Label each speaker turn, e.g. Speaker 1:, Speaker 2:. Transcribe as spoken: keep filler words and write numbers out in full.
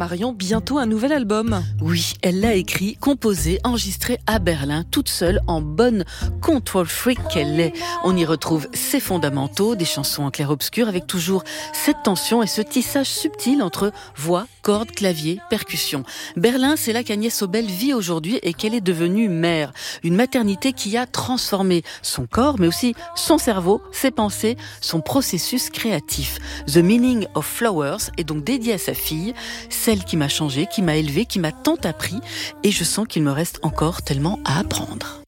Speaker 1: Marion, bientôt un nouvel album.
Speaker 2: Oui, elle l'a écrit, composé, enregistré à Berlin, toute seule, en bonne control freak qu'elle est. On y retrouve ses fondamentaux, des chansons en clair-obscur, avec toujours cette tension et ce tissage subtil entre voix, cordes, clavier, percussion. Berlin, c'est là qu'Agnès Obel vit aujourd'hui et qu'elle est devenue mère. Une maternité qui a transformé son corps, mais aussi son cerveau, ses pensées, son processus créatif. The Meaning of Flowers est donc dédié à sa fille, celle qui m'a changé, qui m'a élevée, qui m'a tant appris, et je sens qu'il me reste encore tellement à apprendre.